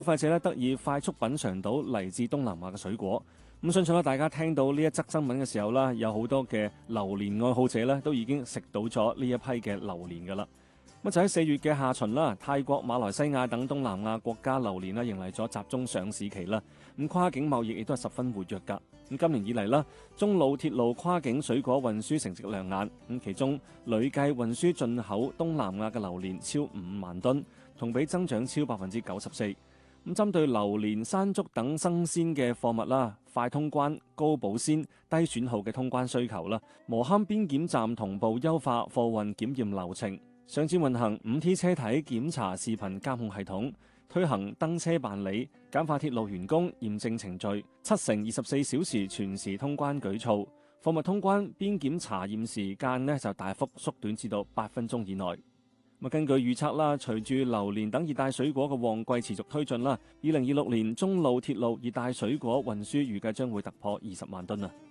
消費者得以快速品嚐到嚟自東南亞嘅水果。咁相信大家聽到呢一則新聞嘅時候啦，有好多嘅榴蓮愛好者咧都已經食到咗呢一批嘅榴蓮㗎啦。咁就喺4月嘅下旬啦，泰國、馬來西亞等東南亞國家榴蓮迎嚟咗集中上市期啦。咁跨境貿易亦都係十分活躍㗎。咁今年以嚟啦，中老鐵路跨境水果運輸成績亮眼。咁其中累計運輸進口東南亞嘅榴蓮超5萬噸，同比增長超94%。咁針對榴蓮、山竹等生鮮嘅貨物啦，快通關、高保鮮、低損耗嘅通關需求啦，磨坑邊檢站同步優化貨運檢驗流程，上線運行 5T 車體檢查視頻監控系統，推行登車辦理，簡化鐵路員工驗證程序，7成24小時全時通關舉措，貨物通關邊檢查驗時間就大幅縮短至到8分鐘以內。根據預測啦，隨住榴蓮等熱帶水果嘅旺季持續推進啦，2026年中老鐵路熱帶水果運輸預計將會突破20萬噸啊！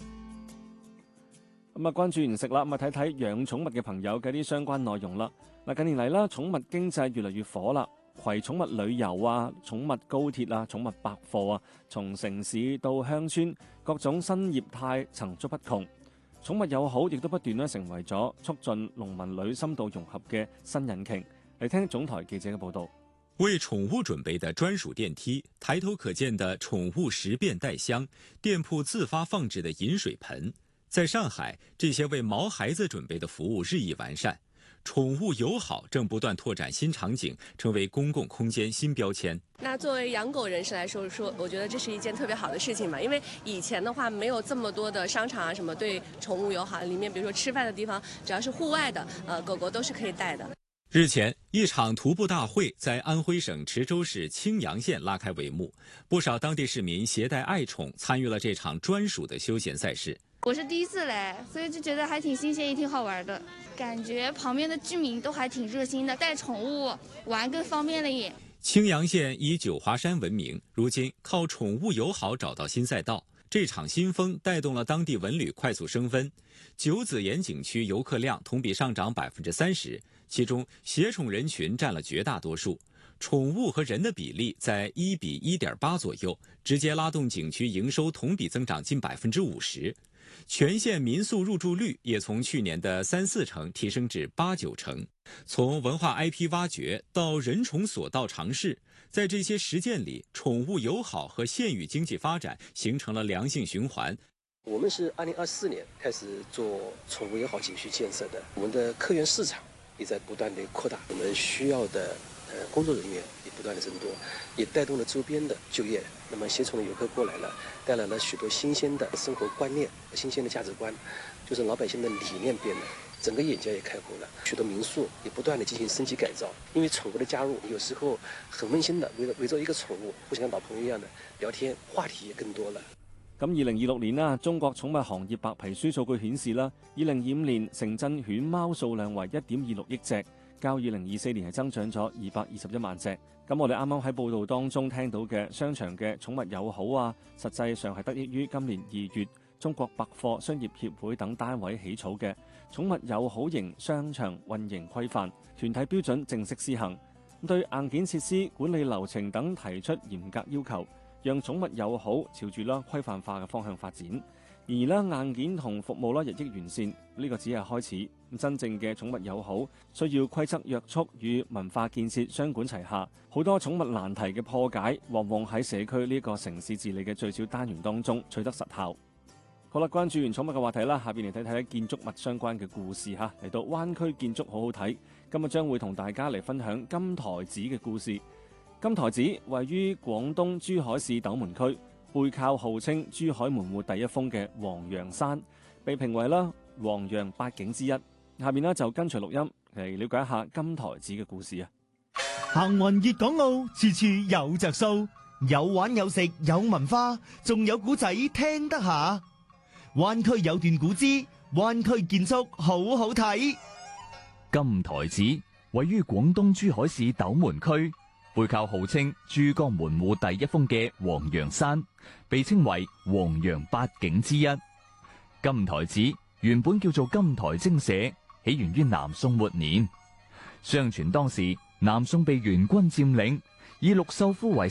關注完食啦，睇睇養寵物嘅朋友嘅啲相關內容啦。近年嚟啦，寵物經濟越嚟越火啦，攜寵物旅遊啊、寵物高鐵啊、寵物百貨啊，從城市到鄉村，各種新業態層出不窮。寵物友好亦都不斷成為咗促進農民旅深度融合嘅新引擎。嚟聽總台記者嘅報道。 為寵物準備的專屬電梯，抬頭可見的寵物十便袋箱，店鋪自發放置的飲水盆，在上海，這些為毛孩子準備的服務日益完善。寵物友好正不斷拓展新場景，成為公共空間新標籤。 那作為養狗人士來說，我覺得這是一件特別好的事情嘛，因為以前的話沒有這麼多的商場啊，什麼對寵物友好，裡面比如說吃飯的地方，只要是戶外的，狗狗都是可以帶的。 日前，一場徒步大會在安徽省池州市青陽縣拉開帷幕，不少當地市民攜帶愛寵參與了這場專屬的休閒賽事。 我是第一次來，所以就覺得還挺新鮮，也挺好玩的。感覺旁邊的居民都還挺熱心的，帶寵物玩更方便了也。 青陽縣以九華山聞名，如今靠寵物友好找到新賽道。這場新風帶動了當地文旅快速升溫，九子岩景區遊客量同比上漲30%，其中攜寵人群佔了絕大多數，寵物和人的比例在1:1.8左右，直接拉動景區營收同比增長近50%。全縣民宿入住率也從去年的3-4成提升至8-9成。從文化 IP 挖掘到人寵所到嘗試，在這些實踐裏，寵物友好和縣域經濟發展形成了良性循環。 我們是2024年開始做寵物友好景區建設的，我們的客源市場也在不斷的擴大，我們需要的工作人員也不斷的增多，也帶動了周邊的就業。那麼攜寵的遊客過來了，帶來了許多新鮮的生活觀念、新鮮的價值觀，就是老百姓的理念變了，整個眼界也開闊了。許多民宿也不斷的進行升級改造，因為寵物的加入，有時候很溫馨的圍着一個寵物，互相老朋友一樣的聊天，話題也更多了。 咁2026年啦，中國寵物行業白皮書數據顯示啦，2025年城鎮犬貓數量為1.26億隻。較2024年係增長咗221萬隻。咁我哋啱啱喺報道當中聽到嘅商場嘅寵物友好啊，實際上係得益於今年2月中國百貨商業協會等單位起草嘅寵物友好型商場運營規範團體標準正式施行，對硬件設施、管理流程等提出嚴格要求，讓寵物友好朝住規範化嘅方向發展。然而硬件同服務日益完善，呢個只係開始。真正嘅寵物友好需要規則約束與文化建設相管齊下。好多寵物難題嘅破解，往往喺社區呢個城市治理嘅最小單元當中取得實效。好啦，關注完寵物嘅話題啦，下邊嚟睇睇建築物相關嘅故事嚇。嚟到灣區建築好好睇，今日將會同大家嚟分享金台寺嘅故事。金台寺位於廣東珠海市斗門區，背靠號稱珠海門戶第一峰嘅黃楊山，被評為黃楊八景之一。下面就跟隨錄音嚟了解一下金台寺嘅故事啊！ 行雲粵港澳，處處有着數，有玩有食有文化，仲有古仔聽得下。灣區有段古之灣區建築好好睇。 金台寺位於廣東珠海市斗門區，背靠號稱珠江門戶第一峰嘅黃楊山，被稱為黃楊八景之一。金台寺原本叫做金台精舍，起源於南宋末年。相傳當時南宋被元軍佔領， 以陸秀夫為